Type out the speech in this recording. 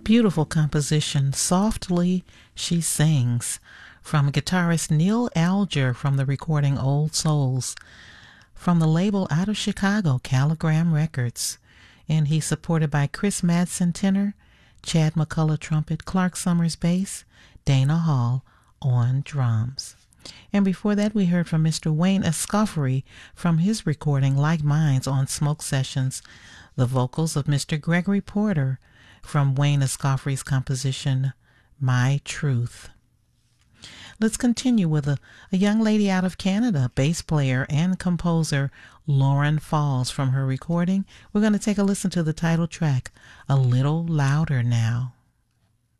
Beautiful composition, Softly She Sings, from guitarist Neil Alger from the recording Old Souls, from the label out of Chicago, Caligram Records. And he's supported by Chris Madsen tenor, Chad McCullough trumpet, Clark Summers bass, Dana Hall on drums. And before that, we heard from Mr. Wayne Escoffery from his recording Like Minds on Smoke Sessions, the vocals of Mr. Gregory Porter from Wayne Escoffery's composition My Truth. Let's continue with a young lady out of Canada, bass player and composer Lauren Falls from her recording. We're going to take a listen to the title track, A Little Louder Now.